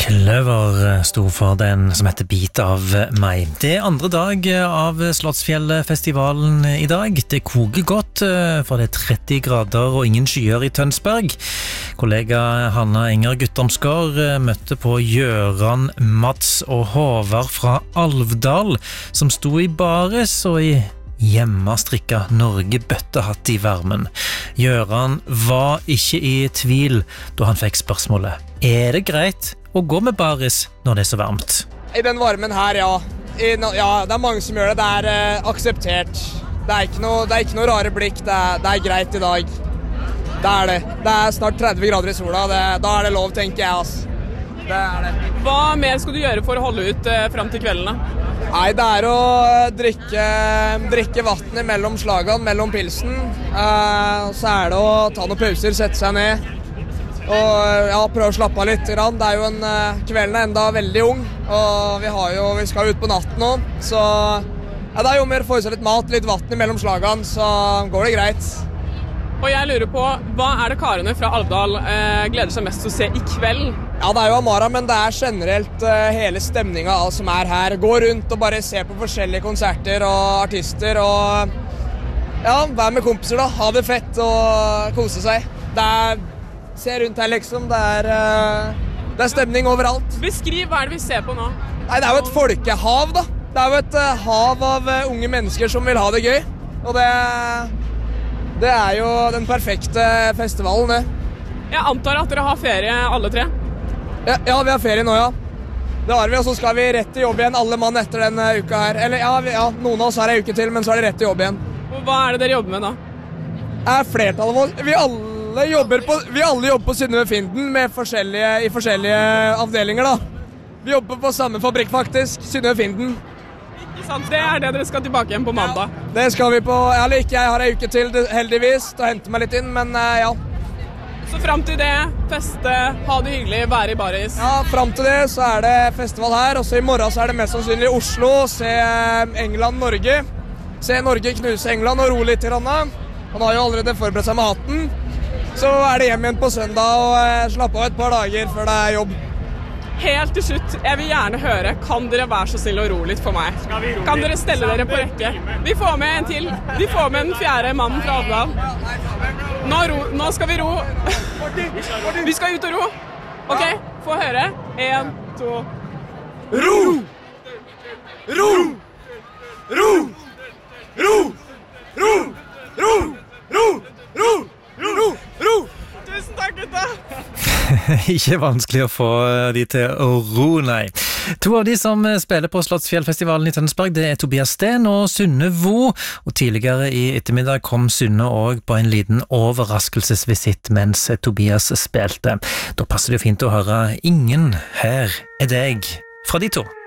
Kløver sto for den som heter Bit av meg. Det er andre dag av Slottsfjellfestivalen i dag. Det koker godt, for det er 30 grader og ingen skyer i Tønsberg. Kollega Hanna Enger Guttormsgaard møtte på Gjøran, Mats og Håvard fra Alvdal, som sto i baris og i hjemmestrikka Norge bøttehatt i varmen. Gjøran var ikke i tvil da han fikk spørsmålet: er det greit å gå med baris når det er så varmt? I den varmen her, ja. Ja, det er mange som gjør det. Det er akseptert. Det er ikke noe rare blikk. Det er greit i dag. Det er det. Det er snart 30 grader i sola. Da er det lov, tenker jeg, ass. Det er det. Hva mer skal du gjøre for å holde ut frem til kvelden, da? Nei, det er å drikke vatten mellom slagene, mellom pilsen. Så er det å ta noen pauser, sette seg ned. Og ja, prøve å slappe av litt. Det er jo kvelden er enda veldig ung, og vi skal ut på natten nå. Så ja, det er jo mer å få i seg litt mat, litt vatten mellom slagene, så går det greit. Og jeg lurer på, hva er det karene fra Alvdal gleder seg mest til å se i kveld? Ja, det er jo Amara, men det er generelt hele stemningen av alt som er her. Gå rundt og bare se på forskjellige konserter og artister, og ja, være med kompiser da, ha det fett og kose seg. Se rundt her liksom, det er stemning overalt. Beskriv hva er det vi ser på nå? Nei, det er jo et folkehav da. Det er jo et hav av unge mennesker som vil ha det gøy. Og det er jo den perfekte festivalen, det. Jeg antar at dere har ferie alle tre? Ja, vi har ferie nå, ja. Det har vi, og så skal vi rett til jobb igjen, alle mann etter denne uka her. Eller ja, noen av oss har en uke til, men så er det rett til jobb igjen. Og hva er det dere jobber med da? Flertallet av oss, vi alle jobber på Synnøve Finden i forskjellige avdelinger da. Vi jobber på samme fabrikk faktisk, Synnøve Finden. Ikke sant, det er det dere skal tilbake igjen på mandag. Ja, det skal vi på, eller ikke, jeg har en uke til heldigvis til å hente meg litt inn, men ja. Så frem til det, feste, ha det hyggelig, være i baris? Ja, frem til det så er det festival her, og så i morgen så er det mest sannsynlig i Oslo, se England-Norge. Se Norge knuse England og ro litt i Ranna. Han har jo allerede forberedt seg med hatten. Så er det hjem igjen på søndag og slappe av et par dager før det er jobb. Helt til slutt, jeg vil gjerne høre, kan dere være så snill og ro litt for meg? Kan dere stelle dere på rekke? Vi får med en til. Vi får med den fjerde mannen fra Alvdal. Nå skal vi ro. Vi skal ut og ro. Ok, få høre. 1, 2. Ro! Ro! Ro! Ro! Ro! Ro! Ro! Ro! Ro! Ro! Tusen takk, gutta! Ikke vanskelig å få de til å ro, nei. To av de som spiller på Slottsfjellfestivalen i Tønsberg, det er Tobias Sten og Synne Vo, og tidligere i ettermiddag kom Synne også på en liten overraskelsesvisitt mens Tobias spilte. Da passer det jo fint å høre Ingen her er deg fra de to.